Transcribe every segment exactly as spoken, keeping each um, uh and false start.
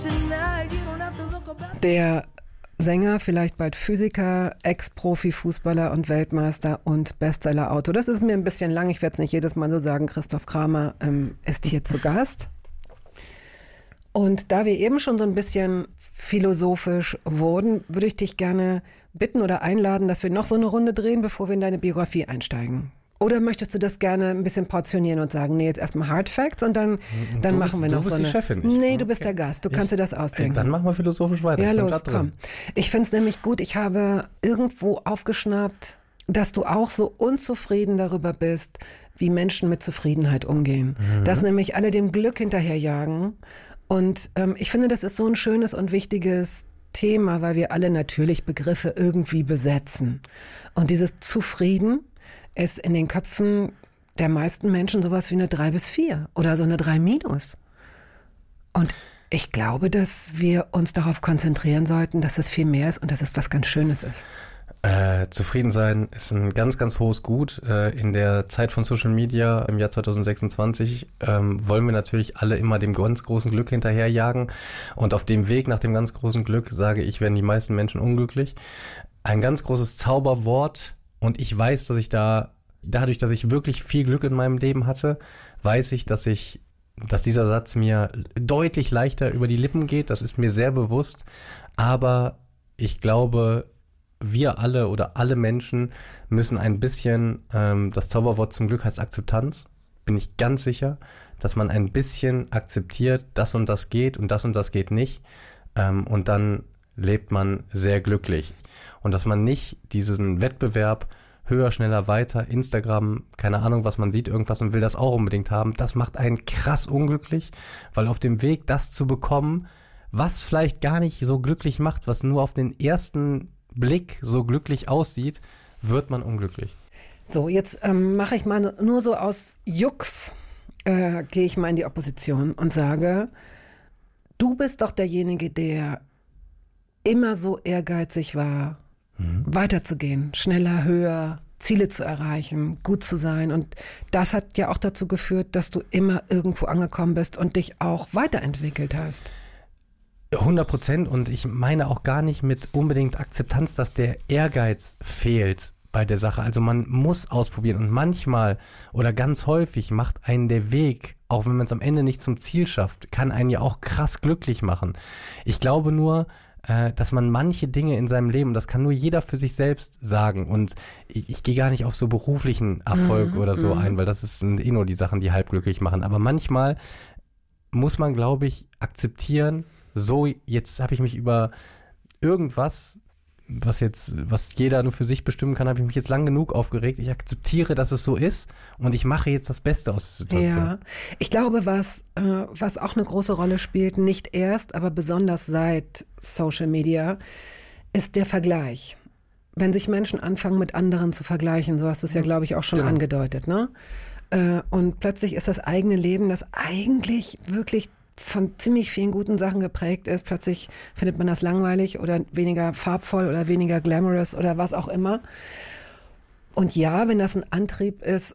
Der Sänger, vielleicht bald Physiker, Ex-Profi-Fußballer und Weltmeister und Bestseller-Autor. Das ist mir ein bisschen lang, ich werde es nicht jedes Mal so sagen. Christoph Kramer ähm, ist hier zu Gast. Und da wir eben schon so ein bisschen philosophisch wurden, würde ich dich gerne bitten oder einladen, dass wir noch so eine Runde drehen, bevor wir in deine Biografie einsteigen. Oder möchtest du das gerne ein bisschen portionieren und sagen, nee, jetzt erstmal Hard Facts und dann, dann machen bist, wir noch so eine... Du bist die Chefin nicht. Nee, du bist okay. Der Gast, du ich, kannst dir das ausdenken. Dann machen wir philosophisch weiter. Ja, los, komm. Ich finde es nämlich gut, ich habe irgendwo aufgeschnappt, dass du auch so unzufrieden darüber bist, wie Menschen mit Zufriedenheit umgehen. Mhm. Dass nämlich alle dem Glück hinterherjagen. Und ähm, ich finde, das ist so ein schönes und wichtiges Thema, weil wir alle natürlich Begriffe irgendwie besetzen. Und dieses Zufrieden ist in den Köpfen der meisten Menschen sowas wie eine drei bis vier oder so eine drei minus. Und ich glaube, dass wir uns darauf konzentrieren sollten, dass es viel mehr ist und dass es was ganz Schönes ist. Äh, zufrieden sein ist ein ganz, ganz hohes Gut. Äh, in der Zeit von Social Media im Jahr zwanzig sechsundzwanzig ähm, wollen wir natürlich alle immer dem ganz großen Glück hinterherjagen. Und auf dem Weg nach dem ganz großen Glück, sage ich, werden die meisten Menschen unglücklich. Ein ganz großes Zauberwort. Und ich weiß, dass ich da, dadurch, dass ich wirklich viel Glück in meinem Leben hatte, weiß ich, dass ich, dass dieser Satz mir deutlich leichter über die Lippen geht. Das ist mir sehr bewusst. Aber ich glaube, wir alle oder alle Menschen müssen ein bisschen, ähm, das Zauberwort zum Glück heißt Akzeptanz, bin ich ganz sicher, dass man ein bisschen akzeptiert, das und das geht und das und das geht nicht. Ähm, und dann lebt man sehr glücklich. Und dass man nicht diesen Wettbewerb höher, schneller, weiter, Instagram, keine Ahnung, was man sieht, irgendwas und will das auch unbedingt haben, das macht einen krass unglücklich, weil auf dem Weg, das zu bekommen, was vielleicht gar nicht so glücklich macht, was nur auf den ersten Blick so glücklich aussieht, wird man unglücklich. So, jetzt ähm, mache ich mal nur so aus Jux, äh, gehe ich mal in die Opposition und sage, du bist doch derjenige, der immer so ehrgeizig war, mhm. weiterzugehen, schneller, höher, Ziele zu erreichen, gut zu sein. Und das hat ja auch dazu geführt, dass du immer irgendwo angekommen bist und dich auch weiterentwickelt hast. hundert Prozent und ich meine auch gar nicht mit unbedingt Akzeptanz, dass der Ehrgeiz fehlt bei der Sache. Also man muss ausprobieren und manchmal oder ganz häufig macht einen der Weg, auch wenn man es am Ende nicht zum Ziel schafft, kann einen ja auch krass glücklich machen. Ich glaube nur, äh, dass man manche Dinge in seinem Leben, das kann nur jeder für sich selbst sagen und ich, ich gehe gar nicht auf so beruflichen Erfolg mhm, oder so mh. ein, weil das sind eh nur die Sachen, die halb glücklich machen. Aber manchmal muss man, glaube ich, akzeptieren, so, jetzt habe ich mich über irgendwas, was jetzt, was jeder nur für sich bestimmen kann, habe ich mich jetzt lang genug aufgeregt. Ich akzeptiere, dass es so ist und ich mache jetzt das Beste aus der Situation. Ja, ich glaube, was, äh, was auch eine große Rolle spielt, nicht erst, aber besonders seit Social Media, ist der Vergleich. Wenn sich Menschen anfangen, mit anderen zu vergleichen, so hast du es ja, glaube ich, auch schon genau. angedeutet, ne? Äh, und plötzlich ist das eigene Leben, das eigentlich wirklich von ziemlich vielen guten Sachen geprägt ist. Plötzlich findet man das langweilig oder weniger farbvoll oder weniger glamorous oder was auch immer. Und ja, wenn das ein Antrieb ist,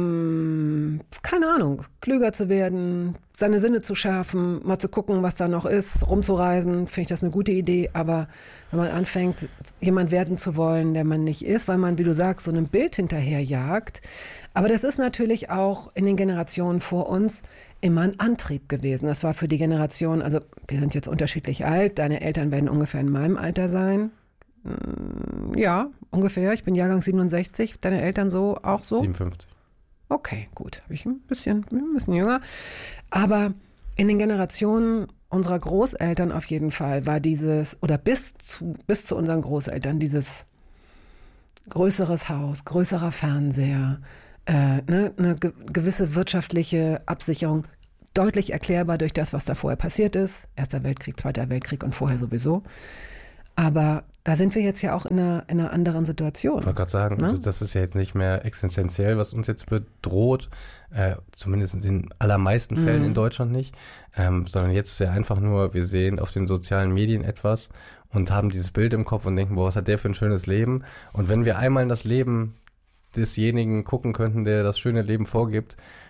um, keine Ahnung, klüger zu werden, seine Sinne zu schärfen, mal zu gucken, was da noch ist, rumzureisen, finde ich das eine gute Idee. Aber wenn man anfängt, jemand werden zu wollen, der man nicht ist, weil man, wie du sagst, so einem Bild hinterherjagt. Aber das ist natürlich auch in den Generationen vor uns immer ein Antrieb gewesen. Das war für die Generation, also wir sind jetzt unterschiedlich alt, deine Eltern werden ungefähr in meinem Alter sein. Ja, ungefähr. Ich bin Jahrgang siebenundsechzig. Deine Eltern so auch so? siebenundfünfzig. Okay, gut. Habe ich ein bisschen, ein bisschen jünger. Aber in den Generationen unserer Großeltern auf jeden Fall war dieses, oder bis zu, bis zu unseren Großeltern, dieses größeres Haus, größerer Fernseher, äh, ne, eine ge- gewisse wirtschaftliche Absicherung, deutlich erklärbar durch das, was da vorher passiert ist. Erster Weltkrieg, Zweiter Weltkrieg und vorher sowieso. Aber da sind wir jetzt ja auch in einer, in einer anderen Situation. Ich wollte gerade sagen, ne? Also das ist ja jetzt nicht mehr existenziell, was uns jetzt bedroht, äh, zumindest in den allermeisten Fällen mhm. in Deutschland nicht, ähm, sondern jetzt ist ja einfach nur, wir sehen auf den sozialen Medien etwas und haben dieses Bild im Kopf und denken, boah, was hat der für ein schönes Leben? Und wenn wir einmal in das Leben desjenigen gucken könnten, der das schöne Leben vorgibt,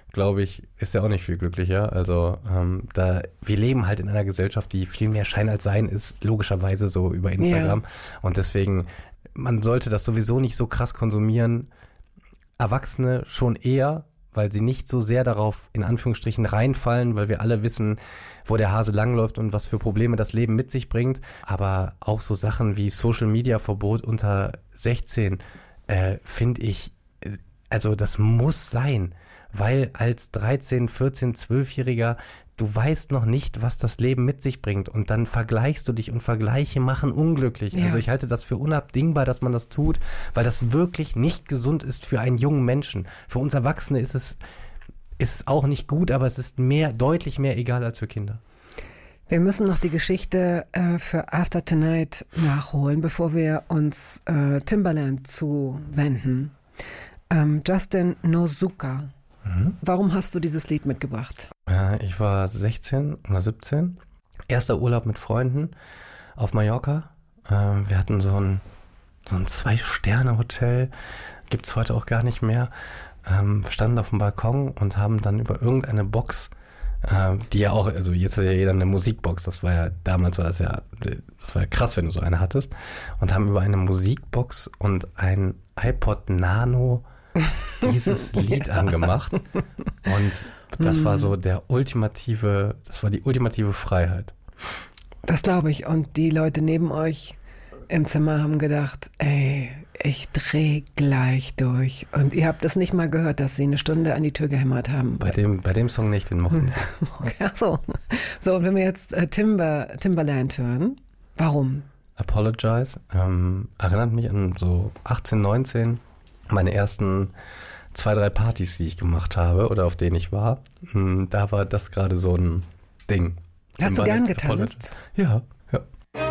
glaube ich, ist er auch nicht viel glücklicher. Also ähm, da, wir leben halt in einer Gesellschaft, die viel mehr Schein als Sein ist, logischerweise so über Instagram. Ja. Und deswegen, man sollte das sowieso nicht so krass konsumieren. Erwachsene schon eher, weil sie nicht so sehr darauf in Anführungsstrichen reinfallen, weil wir alle wissen, wo der Hase langläuft und was für Probleme das Leben mit sich bringt. Aber auch so Sachen wie Social-Media-Verbot unter sechzehn äh, finde ich, also das muss sein, weil als dreizehn-, vierzehn-, zwölfjähriger du weißt noch nicht, was das Leben mit sich bringt und dann vergleichst du dich und Vergleiche machen unglücklich. Ja. Also ich halte das für unabdingbar, dass man das tut, weil das wirklich nicht gesund ist für einen jungen Menschen. Für uns Erwachsene ist es, ist es auch nicht gut, aber es ist mehr, deutlich mehr egal als für Kinder. Wir müssen noch die Geschichte äh, für After Tonight nachholen, bevor wir uns äh, Timbaland zuwenden. Ähm, Justin Nozuka. Mhm. Warum hast du dieses Lied mitgebracht? Äh, ich war sechzehn oder siebzehn. Erster Urlaub mit Freunden auf Mallorca. Äh, wir hatten so ein, so ein Zwei-Sterne-Hotel. Gibt es heute auch gar nicht mehr. Ähm, wir standen auf dem Balkon und haben dann über irgendeine Box, äh, die ja auch, also jetzt hat ja jeder eine Musikbox. Das war ja, damals war das ja, das war ja krass, wenn du so eine hattest. Und haben über eine Musikbox und ein iPod Nano dieses Lied ja. angemacht und das war so der ultimative, das war die ultimative Freiheit. Das glaube ich und die Leute neben euch im Zimmer haben gedacht, ey, ich dreh gleich durch und ihr habt es nicht mal gehört, dass sie eine Stunde an die Tür gehämmert haben. Bei dem, bei dem Song nicht, den mochten sie. Okay, ach so. So, und wenn wir jetzt äh, Timber, Timbaland hören, warum? Apologize, ähm, erinnert mich an so achtzehn, neunzehn, meine ersten zwei, drei Partys, die ich gemacht habe oder auf denen ich war, da war das gerade so ein Ding. Hast du gern getanzt? Ja, ja.